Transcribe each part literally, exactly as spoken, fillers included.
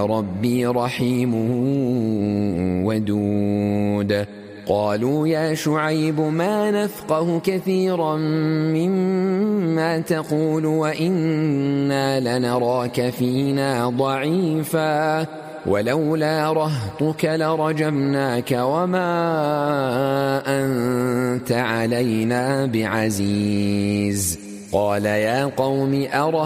ربي رحيم ودود. قالوا يا شعيب ما نفقه كثيرا مما تقول وإنا لنراك فينا ضعيفا ولولا رهطك لرجمناك وما أنت علينا بعزيز. قال يا قوم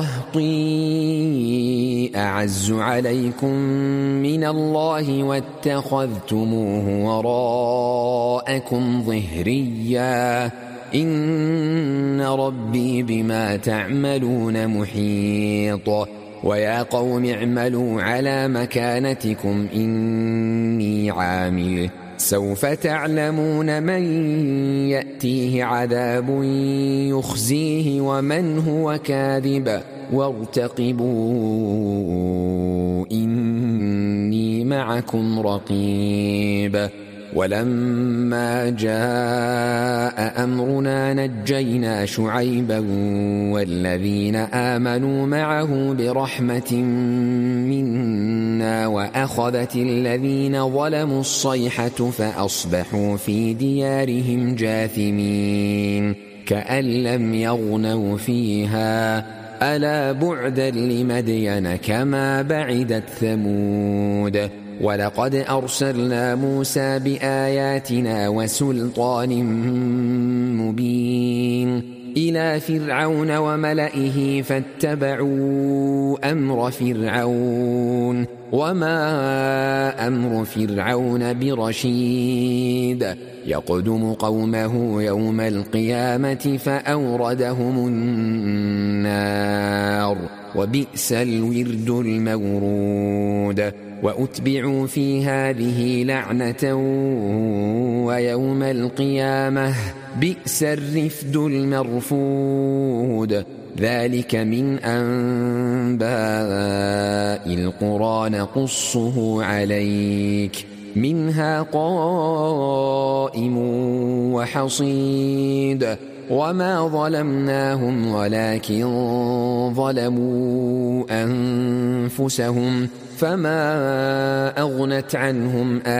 أرهطي أعز عليكم من الله واتخذتموه وراءكم ظهريا إن ربي بما تعملون محيط. ويا قوم اعملوا على مكانتكم إني عامل سوف تعلمون من يأتيه عذاب يخزيه ومن هو كاذب وارتقبوا إني معكم رقيب. ولما جاء أمرنا نجينا شعيبا والذين آمنوا معه برحمة منا وأخذت الذين ظلموا الصيحة فأصبحوا في ديارهم جاثمين كأن لم يغنوا فيها ألا بعدا لمدين كما بعدت ثمود. ولقد أرسلنا موسى بآياتنا وسلطان مبين إلى فرعون وملئه فاتبعوا أمر فرعون وما أمر فرعون برشيد. يقدم قومه يوم القيامة فأوردهم النار وبئس الورد المورود. وأتبعوا في هذه لعنة ويوم القيامة بئس الرفد المرفود. ذلك من أنباء القرى نقصه عليك منها قائم وحصيد. وما ظلمناهم ولكن ظلموا أنفسهم فما أغنت عنهم